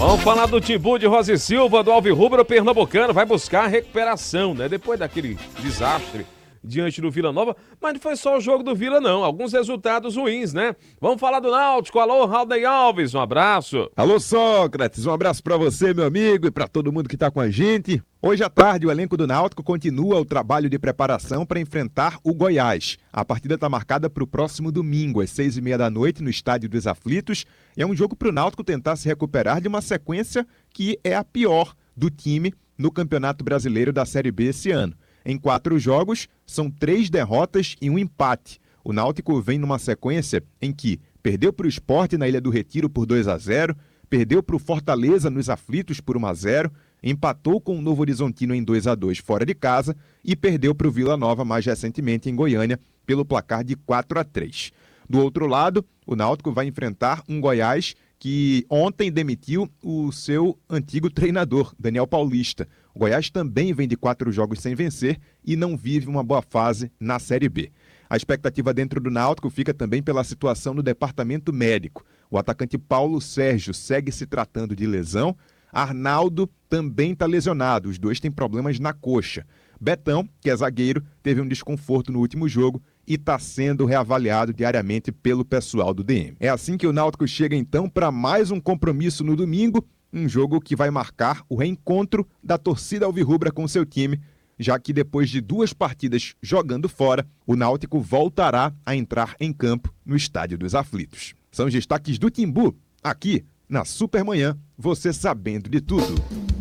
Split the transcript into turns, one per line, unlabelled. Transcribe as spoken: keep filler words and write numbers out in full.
Vamos falar do Timbu de Rosa e Silva, do Alvirrubro Pernambucano, vai buscar a recuperação, né? Depois daquele desastre diante do Vila Nova, mas não foi só o jogo do Vila não, alguns resultados ruins, né? Vamos falar do Náutico, alô, Raulney Alves, um abraço.
Alô, Sócrates, um abraço pra você, meu amigo, e pra todo mundo que tá com a gente. Hoje à tarde, o elenco do Náutico continua o trabalho de preparação para enfrentar o Goiás. A partida está marcada para o próximo domingo, às seis e meia da noite, no Estádio dos Aflitos, e é um jogo para o Náutico tentar se recuperar de uma sequência que é a pior do time no Campeonato Brasileiro da Série B esse ano. Em quatro jogos, são três derrotas e um empate. O Náutico vem numa sequência em que perdeu para o Sport na Ilha do Retiro por dois a zero, perdeu para o Fortaleza nos Aflitos por um a zero, empatou com o Novo Horizontino em dois a dois fora de casa e perdeu para o Vila Nova mais recentemente em Goiânia pelo placar de quatro a três. Do outro lado, o Náutico vai enfrentar um Goiás que ontem demitiu o seu antigo treinador, Daniel Paulista. O Goiás também vem de quatro jogos sem vencer e não vive uma boa fase na Série B. A expectativa dentro do Náutico fica também pela situação no departamento médico. O atacante Paulo Sérgio segue se tratando de lesão. Arnaldo também está lesionado, os dois têm problemas na coxa. Betão, que é zagueiro, teve um desconforto no último jogo e está sendo reavaliado diariamente pelo pessoal do D M. É assim que o Náutico chega então para mais um compromisso no domingo, um jogo que vai marcar o reencontro da torcida alvirrubra com seu time, já que depois de duas partidas jogando fora, o Náutico voltará a entrar em campo no Estádio dos Aflitos. São os destaques do Timbu, aqui na Supermanhã, você sabendo de tudo.